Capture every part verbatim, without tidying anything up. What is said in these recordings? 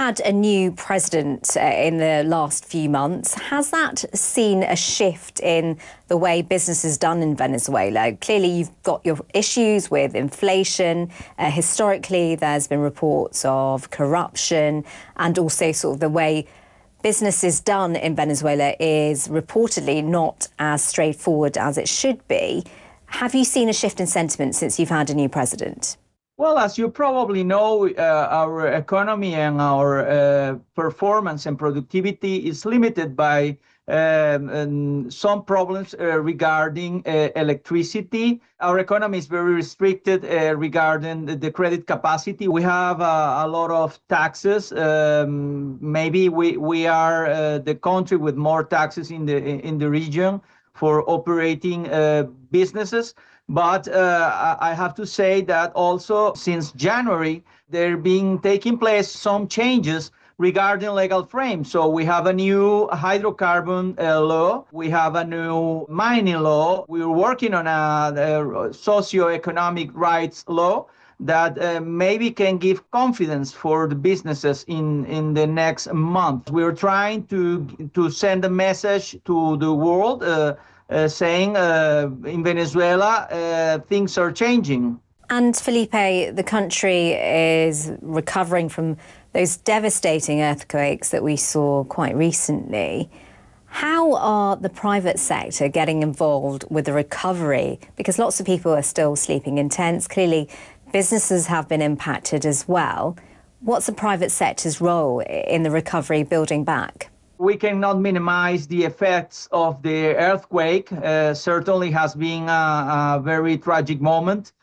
had a new president uh, in the last few months. Has that seen a shift in the way business is done in Venezuela? Clearly, you've got your issues with inflation. Uh, historically, there's been reports of corruption, and also sort of the way business is done in Venezuela is reportedly not as straightforward as it should be. Have you seen a shift in sentiment since you've had a new president? Well, as you probably know, uh, our economy and our uh, performance and productivity is limited by um, some problems uh, regarding uh, electricity. Our economy is very restricted uh, regarding the, the credit capacity. We have uh, a lot of taxes. Um, maybe we, we are uh, the country with more taxes in the, in the region for operating uh, businesses. But uh, I have to say that also since January, there being taking place some changes regarding legal frame. So we have a new hydrocarbon uh, law. We have a new mining law. We're working on a, a socio-economic rights law that uh, maybe can give confidence for the businesses in, in the next month. We're trying to, to send a message to the world uh, Uh, saying uh, in Venezuela, uh, things are changing. And Felipe, the country is recovering from those devastating earthquakes that we saw quite recently. How are the private sector getting involved with the recovery? Because lots of people are still sleeping in tents. Clearly, businesses have been impacted as well. What's the private sector's role in the recovery, building back? We cannot minimize the effects of the earthquake. Uh, certainly has been a, a very tragic moment.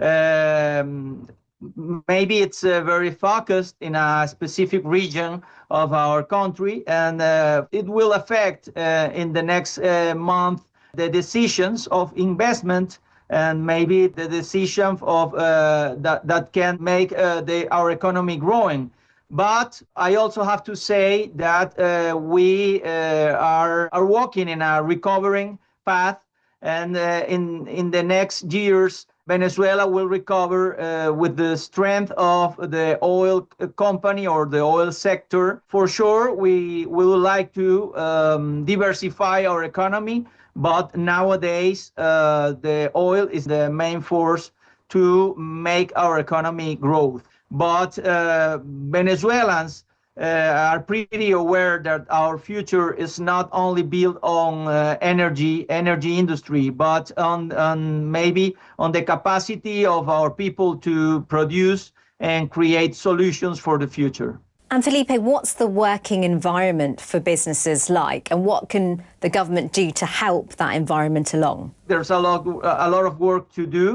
Um, maybe it's uh, very focused in a specific region of our country, and uh, it will affect uh, in the next uh, month the decisions of investment and maybe the decision of uh, that, that can make uh, the, our economy growing. But I also have to say that uh, we uh, are, are walking in a recovering path, and uh, in, in the next years, Venezuela will recover uh, with the strength of the oil company or the oil sector. For sure, we, we would like to um, diversify our economy, but nowadays uh, the oil is the main force to make our economy grow. But uh, Venezuelans uh, are pretty aware that our future is not only built on uh, energy, energy industry, but on, on maybe on the capacity of our people to produce and create solutions for the future. And Felipe, what's the working environment for businesses like, and what can the government do to help that environment along? There's a lot, a lot of work to do.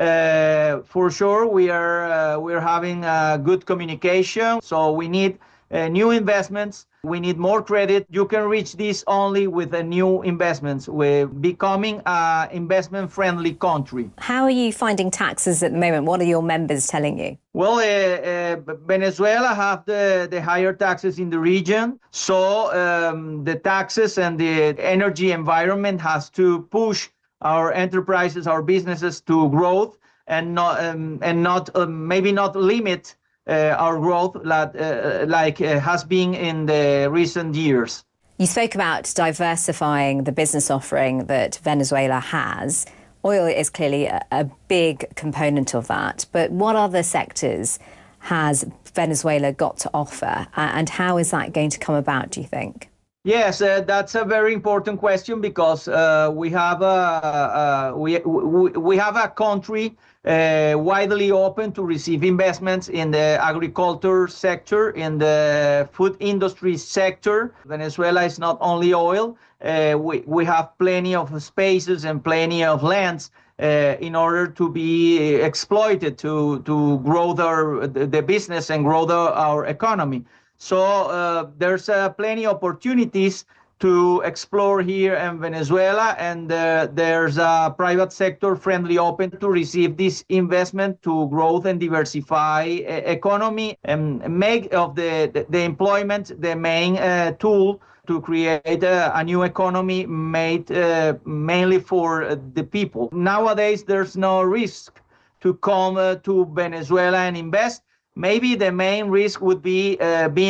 Uh, for sure, we are uh, we're having uh, good communication. So we need uh, new investments. We need more credit. You can reach this only with the new investments. We're becoming an investment-friendly country. How are you finding taxes at the moment? What are your members telling you? Well, uh, uh, Venezuela have the, the higher taxes in the region. So um, the taxes and the energy environment has to push our enterprises, our businesses to growth, and not um, and not um, maybe not limit uh, our growth like, uh, like uh, has been in the recent years. You spoke about diversifying the business offering that Venezuela has. Oil is clearly a, a big component of that, but what other sectors has Venezuela got to offer, and how is that going to come about, do you think? Yes, uh, that's a very important question, because uh, we have a uh, we, we we have a country uh, widely open to receive investments in the agriculture sector, in the food industry sector. Venezuela is not only oil. Uh, we we have plenty of spaces and plenty of lands uh, in order to be exploited to to grow their the business and grow the, our economy. So uh, there's uh, plenty of opportunities to explore here in Venezuela, and uh, there's a private sector friendly open to receive this investment to growth and diversify uh, economy and make of the, the, the employment the main uh, tool to create a, a new economy made uh, mainly for uh, the people. Nowadays, there's no risk to come uh, to Venezuela and invest. Maybe the main risk would be uh, being